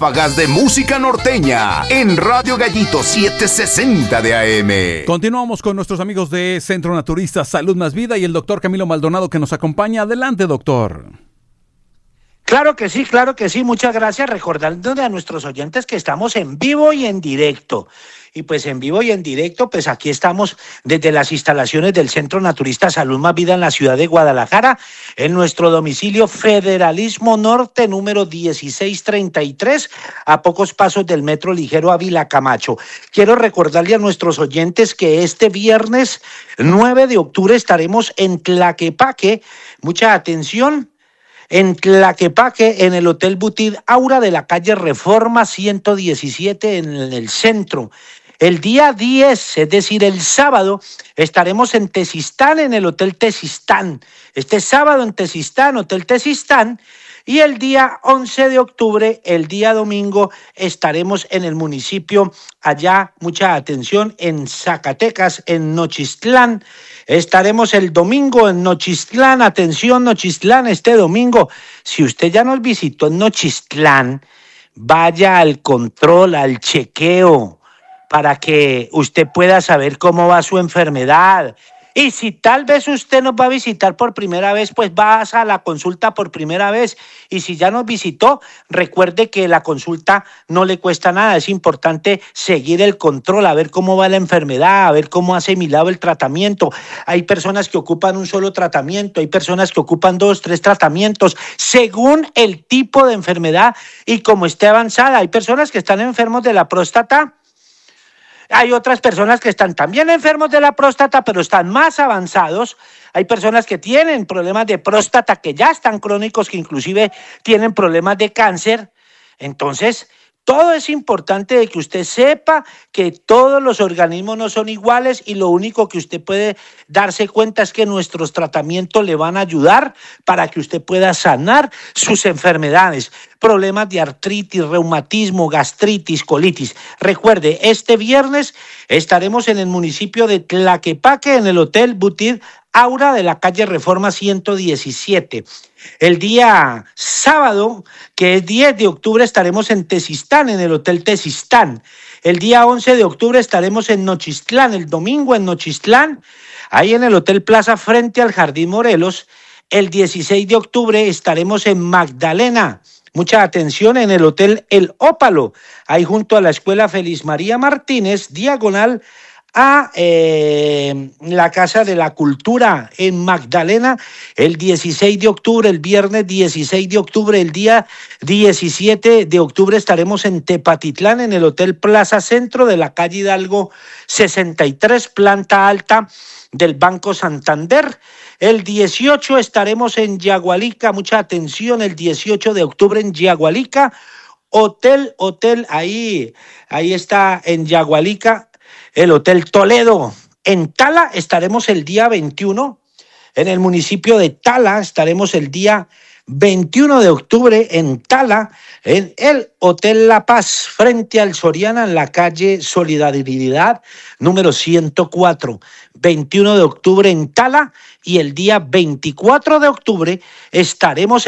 ráfagas de música norteña en Radio Gallito 760 de AM. Continuamos con nuestros amigos de Centro Naturista Salud Más Vida y el doctor Camilo Maldonado que nos acompaña. Adelante, doctor. Claro que sí, muchas gracias. Recordándole a nuestros oyentes que estamos en vivo y en directo. Y pues en vivo y en directo, pues aquí estamos desde las instalaciones del Centro Naturista Salud Más Vida en la ciudad de Guadalajara, en nuestro domicilio Federalismo Norte, número 1633, a pocos pasos del Metro Ligero Ávila Camacho. Quiero recordarle a nuestros oyentes que este viernes 9 de octubre estaremos en Tlaquepaque. Mucha atención. En Tlaquepaque, en el Hotel Boutique Aura de la calle Reforma 117 en el centro. El día 10, es decir, el sábado, estaremos en Tezistán, en el Hotel Tezistán. Este sábado en Tezistán, Hotel Tezistán. Y el día 11 de octubre, el día domingo, estaremos en el municipio, allá, mucha atención, en Zacatecas, en Nochistlán. Estaremos el domingo en Nochistlán, atención Nochistlán, este domingo. Si usted ya nos visitó en Nochistlán, vaya al control, al chequeo, para que usted pueda saber cómo va su enfermedad. Y si tal vez usted nos va a visitar por primera vez, pues vas a la consulta por primera vez. Y si ya nos visitó, recuerde que la consulta no le cuesta nada. Es importante seguir el control, a ver cómo va la enfermedad, a ver cómo ha asimilado el tratamiento. Hay personas que ocupan un solo tratamiento, hay personas que ocupan 2, 3 tratamientos, según el tipo de enfermedad y cómo esté avanzada. Hay personas que están enfermos de la próstata. Hay otras personas que están también enfermos de la próstata, pero están más avanzados. Hay personas que tienen problemas de próstata, que ya están crónicos, que inclusive tienen problemas de cáncer. Entonces, todo es importante de que usted sepa que todos los organismos no son iguales y lo único que usted puede darse cuenta es que nuestros tratamientos le van a ayudar para que usted pueda sanar sus enfermedades, problemas de artritis, reumatismo, gastritis, colitis. Recuerde, este viernes estaremos en el municipio de Tlaquepaque, en el Hotel Boutique Aura de la calle Reforma 117. El día sábado, que es 10 de octubre, estaremos en Tezistán, en el Hotel Tezistán. El día 11 de octubre estaremos en Nochistlán, el domingo en Nochistlán, ahí en el Hotel Plaza frente al Jardín Morelos. El 16 de octubre estaremos en Magdalena. Mucha atención, en el Hotel El Ópalo, ahí junto a la Escuela Feliz María Martínez, diagonal a la Casa de la Cultura en Magdalena. El 16 de octubre, el viernes 16 de octubre, el día 17 de octubre estaremos en Tepatitlán, en el Hotel Plaza Centro de la calle Hidalgo 63, planta alta del Banco Santander. El 18 estaremos en Yagualica, mucha atención, el 18 de octubre en Yagualica, Hotel, ahí está en Yagualica, el Hotel Toledo. En Tala estaremos el día 21, en el municipio de Tala estaremos el día 21 de octubre en Tala, en el Hotel La Paz, frente al Soriana, en la calle Solidaridad, número 104. 21 de octubre en Tala, y el día 24 de octubre estaremos